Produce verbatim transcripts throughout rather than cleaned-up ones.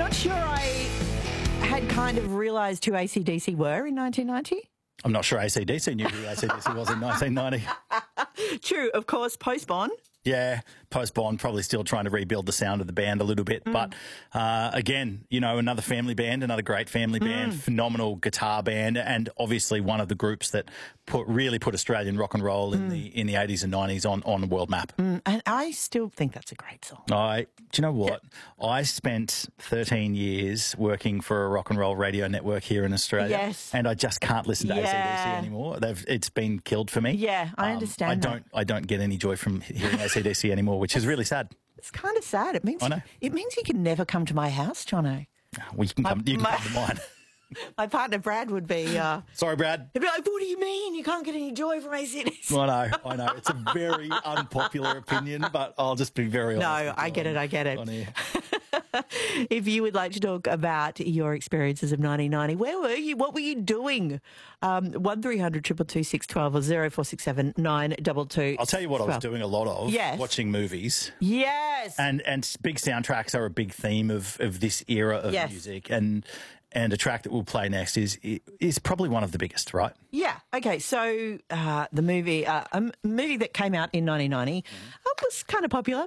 not sure I had kind of realised who A C D C were in nineteen ninety. I'm not sure A C D C knew who A C D C was in nineteen ninety. True, of course, post-Bond. Yeah, post-Bond, probably still trying to rebuild the sound of the band a little bit. Mm. But uh, again, you know, another family band, another great family band, mm. phenomenal guitar band, and obviously one of the groups that put really put Australian rock and roll in mm. the in the eighties and nineties on, on the world map. Mm. And I still think that's a great song. I, do you know what? Yeah. I spent thirteen years working for a rock and roll radio network here in Australia. Yes. And I just can't listen to yeah. A C D C anymore. They've, it's been killed for me. Yeah, I um, understand I that. don't, I don't get any joy from hearing A C D C anymore, which is really sad. It's kind of sad. It means I know. It means you can never come to my house, Jono. Well, you can come, you can my, come to mine. My partner Brad would be... Uh, Sorry, Brad. He'd be like, what do you mean you can't get any joy from A C D C? I know, I know. It's a very unpopular opinion, but I'll just be very honest. No, I get it, I get it. On here. If you would like to talk about your experiences of nineteen ninety, where were you? What were you doing? Um, one three hundred two two two six one two or zero four six seven nine two two. I'll tell you what I was doing a lot of. Yes. Watching movies. Yes. And and big soundtracks are a big theme of, of this era of yes. music. And and a track that we'll play next is is probably one of the biggest, right? Yeah. Okay. So uh, the movie, uh, a m- movie that came out in nineteen ninety, mm. uh, was kind of popular.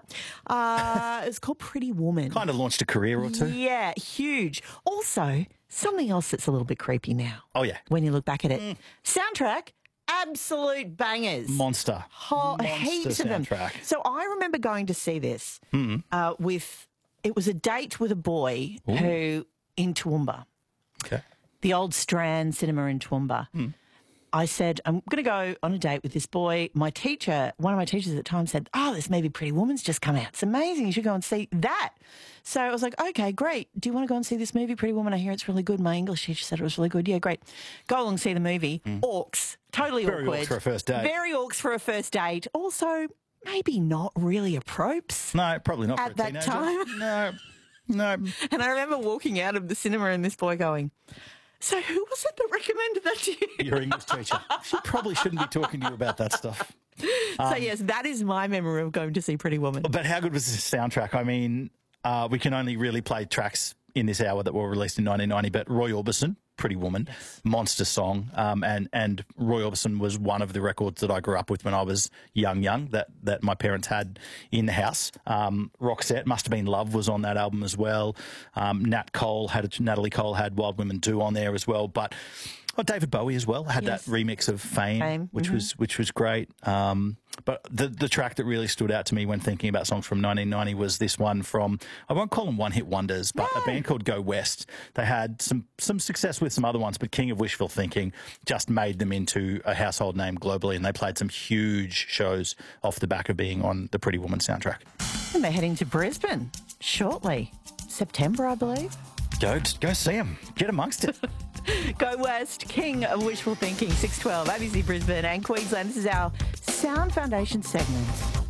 Uh, it was called Pretty Woman. Kind of launched a career or two. Yeah, huge. Also, something else that's a little bit creepy now. Oh yeah. When you look back at it, mm. soundtrack. Absolute bangers. Monster. Whole, Monster heaps of them. soundtrack. So I remember going to see this mm. uh, with, it was a date with a boy Ooh. who, in Toowoomba. Okay. The old Strand Cinema in Toowoomba. Mm. I said, I'm going to go on a date with this boy. My teacher, one of my teachers at the time said, oh, this maybe Pretty Woman's just come out. It's amazing. You should go and see that. So I was like, okay, great. Do you want to go and see this movie, Pretty Woman? I hear it's really good. My English teacher said it was really good. Yeah, great. Go along and see the movie. Mm. Orcs. Totally Very awkward. Very orcs for a first date. Very orcs for a first date. Also, maybe not really a propes. No, probably not for at a that teenager. time. No, no. And I remember walking out of the cinema and this boy going, so who was it that recommended that to you? Your English teacher. She probably shouldn't be talking to you about that stuff. Um, so, yes, that is my memory of going to see Pretty Woman. But how good was this soundtrack? I mean, uh, we can only really play tracks in this hour that were released in nineteen ninety, but Roy Orbison, Pretty Woman, yes. monster song, um, and and Roy Orbison was one of the records that I grew up with when I was young, young that that my parents had in the house. Um, Roxette, Must Have Been Love was on that album as well. Um, Nat Cole had Natalie Cole had Wild Women Do on there as well, but. Oh, David Bowie as well had yes. that remix of Fame, Fame. which mm-hmm. was which was great. Um, but the the track that really stood out to me when thinking about songs from nineteen ninety was this one from, I won't call them one hit wonders, but no. a band called Go West. They had some some success with some other ones, but King of Wishful Thinking just made them into a household name globally, and they played some huge shows off the back of being on the Pretty Woman soundtrack. And they're heading to Brisbane shortly, September, I believe. Go go see them. Get amongst it. Go West, King of Wishful Thinking, six twelve, A B C Brisbane and Queensland. This is our Sound Foundation segment.